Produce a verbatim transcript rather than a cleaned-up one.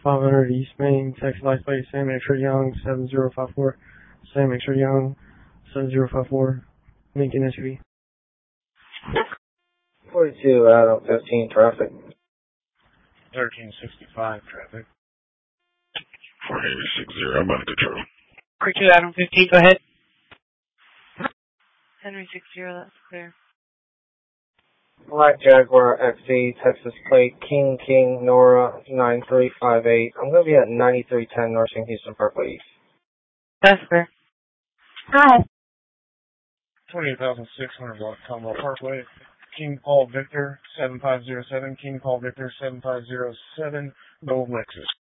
five hundred East Main, Texas license plate Sam X-Ray Young seven zero five four, Sam X-Ray Young seven zero five four, Lincoln S U V. forty-two Adam fifteen traffic. thirteen sixty-five traffic. four eight six zero, I'm on control. forty-two Adam fifteen, go ahead. Henry six zero, that's clear. Black Jaguar X C, Texas plate, King King, Nora, nine three five eight. I'm going to be at ninety-three ten North Saint Houston Parkway East. That's clear. Hi. twenty-eight thousand six hundred block Commonwealth Parkway. King Paul Victor seven five zero seven, King Paul Victor seven five zero seven, Gold Lexus.